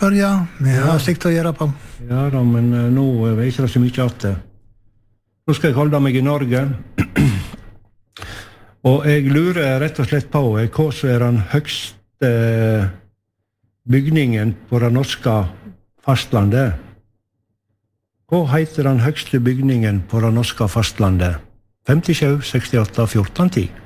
spør, ja. Vi har sikt å gjøre på. Ja da, men nå er ikke det så mye at det. Nå skal jeg holde meg i Norge. Og jeg lurer rett og slett på hva som er den høgste bygningen på det norske fastlandet. Hva heter den høgste bygningen på det norske fastlandet? 57, 68, 14, 10.